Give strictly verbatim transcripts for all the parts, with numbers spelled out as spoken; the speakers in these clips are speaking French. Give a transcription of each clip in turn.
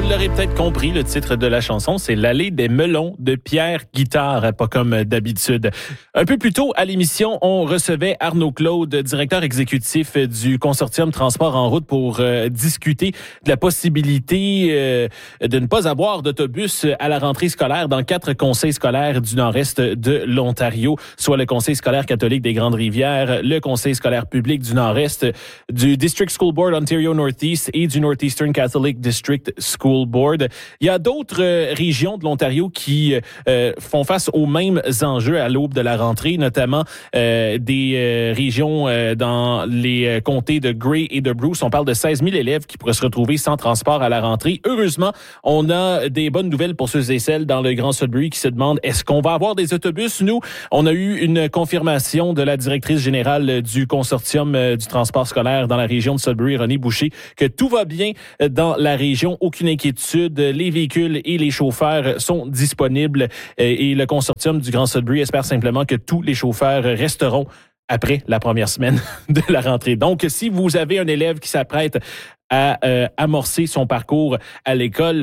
l'aurez peut-être compris, le titre de la chanson, c'est l'allée des melons de Pierre Guitare, pas comme d'habitude. Un peu plus tôt à l'émission, on recevait Arnaud Claude, directeur exécutif du consortium Transport en route, pour euh, discuter de la possibilité euh, de ne pas avoir d'autobus à la rentrée scolaire dans quatre conseils scolaires du nord-est de l'Ontario, soit le conseil scolaire catholique des Grandes-Rivières, le conseil scolaire public du nord-est, du District School Board Ontario Northeast et du Northeastern Catholic District School Board. Il y a d'autres euh, régions de l'Ontario qui euh, font face aux mêmes enjeux à l'aube de la rentrée, notamment euh, des euh, régions euh, dans les euh, comtés de Grey et de Bruce. On parle de seize mille élèves qui pourraient se retrouver sans transport à la rentrée. Heureusement, on a des bonnes nouvelles pour ceux et celles dans le Grand Sudbury qui se demandent est-ce qu'on va avoir des autobus? Nous, on a eu une confirmation de la directrice générale du consortium euh, du transport scolaire dans la région de Sudbury, Renée Boucher, que tout va bien dans la région. Aucune inquiétude. Les véhicules et les chauffeurs sont disponibles et le consortium du Grand Sudbury espère simplement que tous les chauffeurs resteront après la première semaine de la rentrée. Donc, si vous avez un élève qui s'apprête à euh, amorcer son parcours à l'école,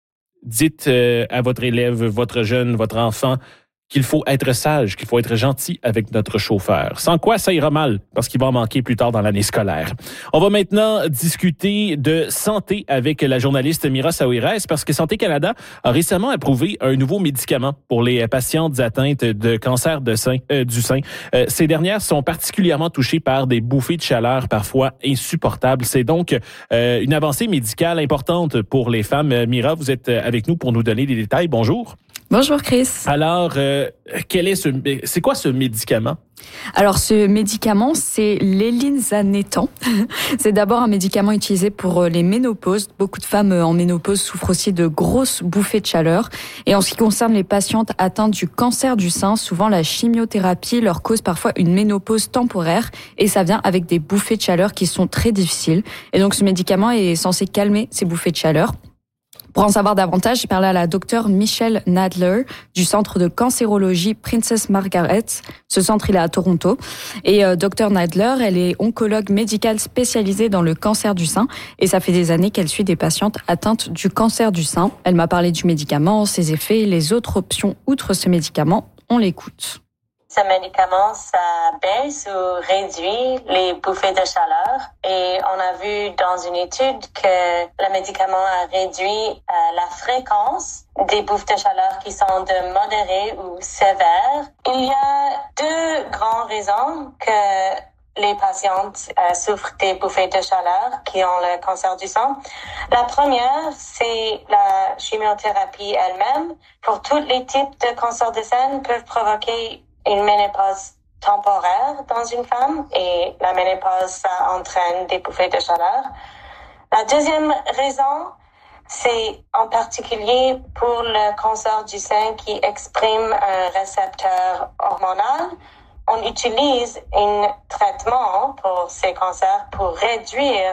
dites euh, à votre élève, votre jeune, votre enfant, qu'il faut être sage, qu'il faut être gentil avec notre chauffeur. Sans quoi, ça ira mal, parce qu'il va en manquer plus tard dans l'année scolaire. On va maintenant discuter de santé avec la journaliste Mira Saouirès, parce que Santé Canada a récemment approuvé un nouveau médicament pour les patientes atteintes de cancer de sein, euh, du sein. Euh, ces dernières sont particulièrement touchées par des bouffées de chaleur parfois insupportables. C'est donc euh, une avancée médicale importante pour les femmes. Mira, vous êtes avec nous pour nous donner des détails. Bonjour. Bonjour Chris. Alors, euh, quel est ce, c'est quoi ce médicament? Alors, ce médicament, c'est l'élinzanetant. C'est d'abord un médicament utilisé pour les ménopauses. Beaucoup de femmes en ménopause souffrent aussi de grosses bouffées de chaleur. Et en ce qui concerne les patientes atteintes du cancer du sein, souvent la chimiothérapie leur cause parfois une ménopause temporaire et ça vient avec des bouffées de chaleur qui sont très difficiles. Et donc, ce médicament est censé calmer ces bouffées de chaleur. Pour en savoir davantage, j'ai parlé à la docteure Michelle Nadler du centre de cancérologie Princess Margaret. Ce centre, il est à Toronto. Et euh, docteure Nadler, elle est oncologue médicale spécialisée dans le cancer du sein. Et ça fait des années qu'elle suit des patientes atteintes du cancer du sein. Elle m'a parlé du médicament, ses effets, les autres options outre ce médicament. On l'écoute. Ce médicament, ça baisse ou réduit les bouffées de chaleur. Et on a vu dans une étude que le médicament a réduit euh, la fréquence des bouffées de chaleur qui sont de modérées ou sévères. Il y a deux grandes raisons que les patientes euh, souffrent des bouffées de chaleur qui ont le cancer du sein. La première, c'est la chimiothérapie elle-même. Pour tous les types de cancer du sein, peuvent provoquer une ménopause temporaire dans une femme et la ménopause, ça entraîne des bouffées de chaleur. La deuxième raison, c'est en particulier pour le cancer du sein qui exprime un récepteur hormonal. On utilise un traitement pour ces cancers pour réduire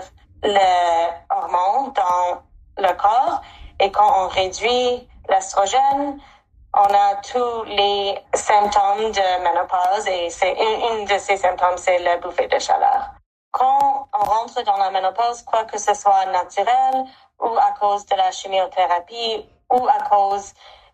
le hormone dans le corps et quand on réduit l'estrogène, on a tous les symptômes de ménopause et c'est une, une de ces symptômes, c'est la bouffée de chaleur. Quand on rentre dans la ménopause, quoi que ce soit naturel ou à cause de la chimiothérapie ou à cause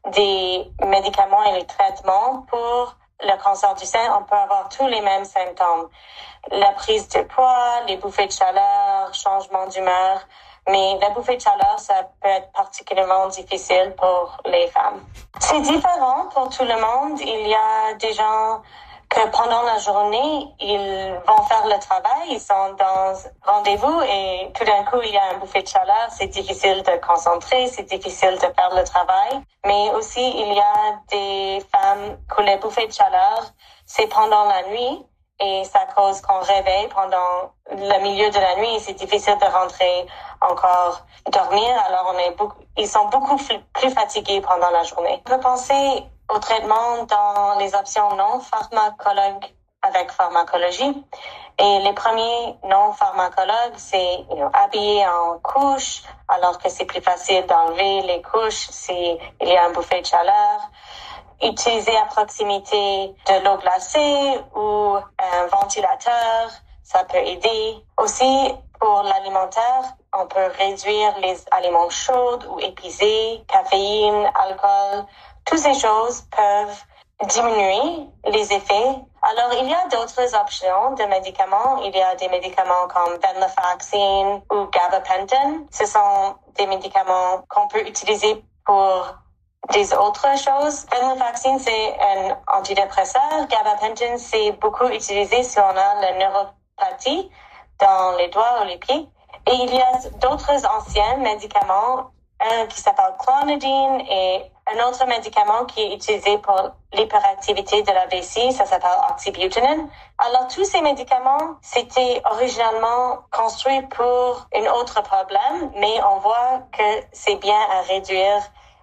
des médicaments et les traitements pour le cancer du sein, on peut avoir tous les mêmes symptômes. La prise de poids, les bouffées de chaleur, changement d'humeur. Mais la bouffée de chaleur, ça peut être particulièrement difficile pour les femmes. C'est différent pour tout le monde. Il y a des gens que pendant la journée, ils vont faire le travail, ils sont dans rendez-vous et tout d'un coup, il y a une bouffée de chaleur. C'est difficile de concentrer, c'est difficile de faire le travail. Mais aussi, il y a des femmes que les bouffées de chaleur, c'est pendant la nuit. Et ça cause qu'on réveille pendant le milieu de la nuit et c'est difficile de rentrer encore dormir. Alors on est beaucoup, ils sont beaucoup plus fatigués pendant la journée. On peut penser au traitement dans les options non pharmacologues avec pharmacologie. Et les premiers non pharmacologues, c'est you know, habiller en couche, alors que c'est plus facile d'enlever les couches si il y a un bouffée de chaleur. Utiliser à proximité de l'eau glacée ou un ventilateur, ça peut aider. Aussi, pour l'alimentaire, on peut réduire les aliments chauds ou épicés, caféine, alcool. Toutes ces choses peuvent diminuer les effets. Alors, il y a d'autres options de médicaments. Il y a des médicaments comme venlafaxine ou gabapentin. Ce sont des médicaments qu'on peut utiliser pour des autres choses. Venlafaxine, c'est un antidépresseur. Gabapentin, c'est beaucoup utilisé si on a la neuropathie dans les doigts ou les pieds. Et il y a d'autres anciens médicaments, un qui s'appelle clonidine et un autre médicament qui est utilisé pour l'hyperactivité de la vessie, ça s'appelle oxybutynin. Alors, tous ces médicaments, c'était originalement construit pour un autre problème, mais on voit que c'est bien à réduire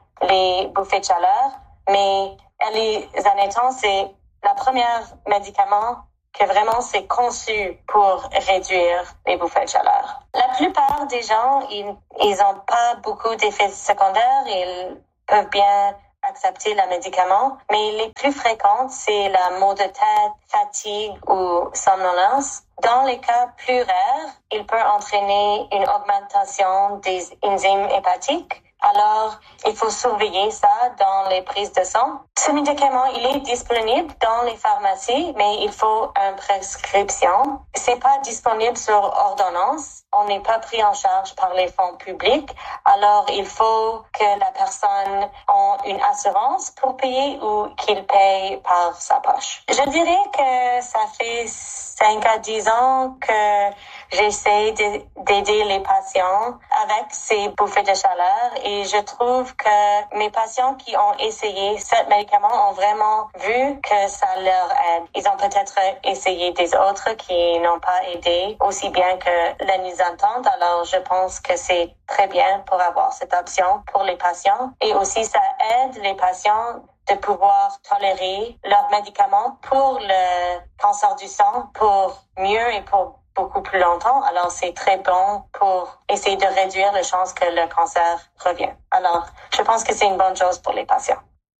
les bouffées de chaleur. Mais les annétons, c'est la première médicament que vraiment c'est conçu pour réduire les bouffées de chaleur. La plupart des gens, ils, ils ont pas beaucoup d'effets secondaires, ils peuvent bien accepter le médicament, mais les plus fréquentes, c'est la maux de tête, fatigue ou somnolence. Dans les cas plus rares, il peut entraîner une augmentation des enzymes hépatiques. Alors, il faut surveiller ça dans les prises de sang. Ce médicament, il est disponible dans les pharmacies, mais il faut une prescription. C'est pas disponible sur ordonnance. On n'est pas pris en charge par les fonds publics. Alors, il faut que la personne ait une assurance pour payer ou qu'il paye par sa poche. Je dirais que ça fait cinq à dix ans que j'essaie d'aider les patients avec ces bouffées de chaleur et je trouve que mes patients qui ont essayé ce médicament ont vraiment vu que ça leur aide. Ils ont peut-être essayé des autres qui n'ont pas aidé aussi bien que la nusantante. Alors, je pense que c'est très bien pour avoir cette option pour les patients. Et aussi, ça aide les patients de pouvoir tolérer leurs médicaments pour le cancer du sang, pour mieux et pour beaucoup plus longtemps. Alors, c'est très bon pour essayer de réduire les chances que le cancer revienne. Alors, je pense que c'est une bonne chose pour les patients.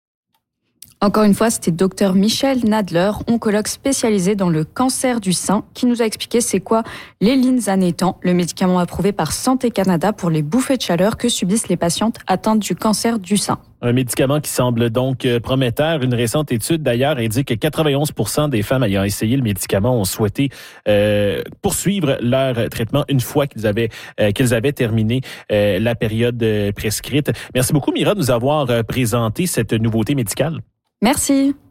Encore une fois, c'était docteur Michel Nadler, oncologue spécialisé dans le cancer du sein, qui nous a expliqué c'est quoi l'élinzanetant, le médicament approuvé par Santé Canada pour les bouffées de chaleur que subissent les patientes atteintes du cancer du sein. Un médicament qui semble donc prometteur. Une récente étude, d'ailleurs, indique que quatre-vingt-onze pour cent des femmes ayant essayé le médicament ont souhaité euh, poursuivre leur traitement une fois qu'ils avaient euh, qu'ils avaient terminé euh, la période prescrite. Merci beaucoup, Mira, de nous avoir présenté cette nouveauté médicale. Merci.